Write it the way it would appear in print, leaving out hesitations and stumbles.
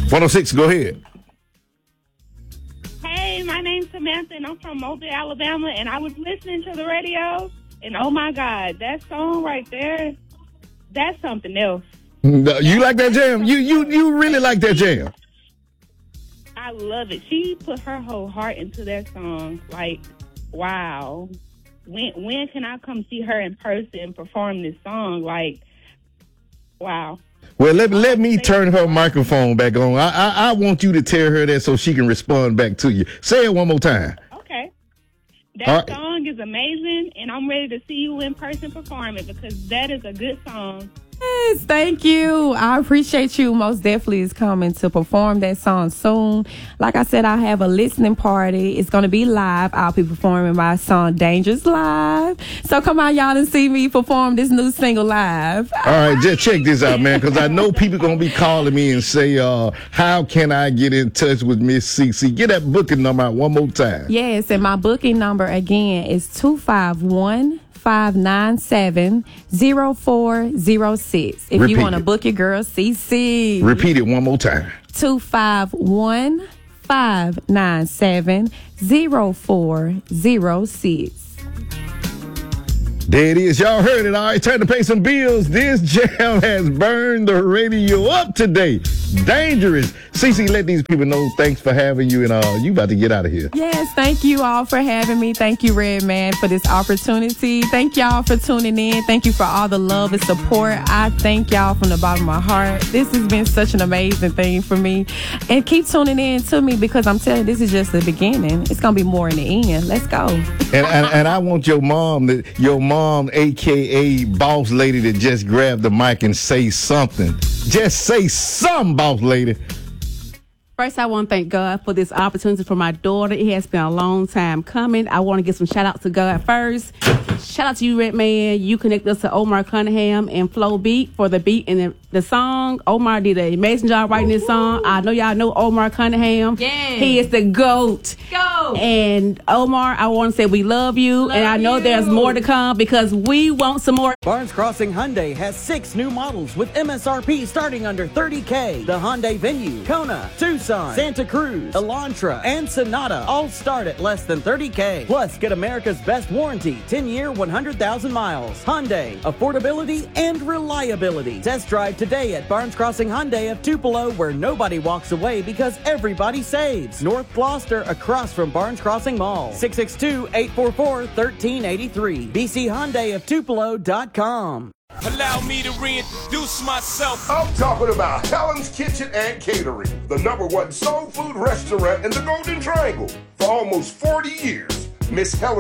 106, go ahead. Hey, my name's Samantha, and I'm from Mobile, Alabama, and I was listening to the radio, and oh my God, that song right there, that's something else. You like that jam? You really like that jam? I love it. She put her whole heart into that song. Like, wow. When can I come see her in person and perform this song? Like, wow. Well, let me turn her microphone back on. I want you to tell her that so she can respond back to you. Say it one more time. Okay. That song is amazing, and I'm ready to see you in person perform it because that is a good song. Yes, thank you. I appreciate you. Most definitely is coming to perform that song soon. Like I said, I have a listening party. It's going to be live. I'll be performing my song Dangerous live. So come on, y'all, and see me perform this new single live. All right, just check this out, man, because I know people going to be calling me and say, how can I get in touch with Miss CC? Get that booking number out one more time. Yes, and my booking number again is 251-597-0406. If you want to book your girl, CC. Repeat it one more time. 251-597-0406. There it is. Y'all heard it. All right, time to pay some bills. This jam has burned the radio up today. Dangerous. CC, let these people know. Thanks for having you, and you about to get out of here. Yes, thank you all for having me. Thank you, Redman, for this opportunity. Thank y'all for tuning in. Thank you for all the love and support. I thank y'all from the bottom of my heart. This has been such an amazing thing for me. And keep tuning in to me because I'm telling you, this is just the beginning. It's going to be more in the end. Let's go. And I want your mom, a.k.a. boss lady, to just grab the mic and say something. Just say something, boss lady. First, I want to thank God for this opportunity for my daughter. It has been a long time coming. I want to give some shout out to God first. Shout out to you, Redman. You connected us to Omar Cunningham and Flo Beat for the beat and the song. Omar did an amazing job writing this song. I know y'all know Omar Cunningham. Yeah. He is the GOAT. Go. And Omar, I want to say we love you. And I know there's more to come because we want some more. Barnes Crossing Hyundai has 6 new models with MSRP starting under $30K. The Hyundai Venue, Kona, Tucson, Santa Cruz, Elantra, and Sonata all start at less than $30K. Plus, get America's best warranty, 10-year, 100,000 miles. Hyundai, affordability and reliability. Test drive today at Barnes Crossing Hyundai of Tupelo, where nobody walks away because everybody saves. North Gloucester, across from Barnes Crossing Mall. 662-844-1383. BCHyundaiOfTupelo.com. Allow me to reintroduce myself. I'm talking about Helen's Kitchen and Catering, the #1 soul food restaurant in the Golden Triangle. For almost 40 years, Miss Helen